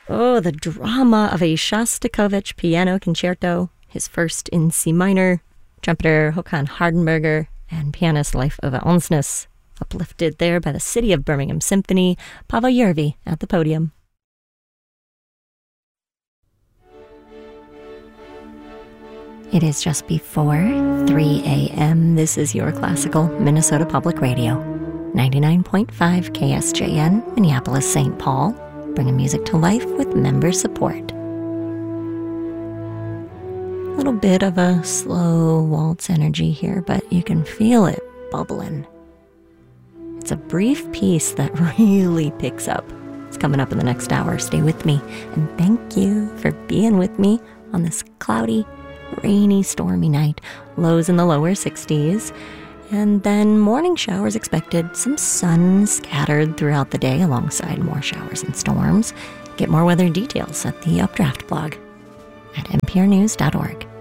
Oh, the drama of a Shostakovich piano concerto, his first in C minor, trumpeter Håkan Hardenberger, and pianist Leif Ove Ansnes, uplifted there by the City of Birmingham Symphony, Paavo Järvi at the podium. It is just before 3 a.m. This is your classical Minnesota Public Radio, 99.5 KSJN, Minneapolis, St. Paul, bringing music to life with member support. A little bit of a slow waltz energy here, but you can feel it bubbling. It's a brief piece that really picks up. It's coming up in the next hour. Stay with me, and thank you for being with me on this cloudy, rainy, stormy night. Lows in the lower 60s. And then morning showers expected. Some sun scattered throughout the day alongside more showers and storms. Get more weather details at the Updraft blog at nprnews.org.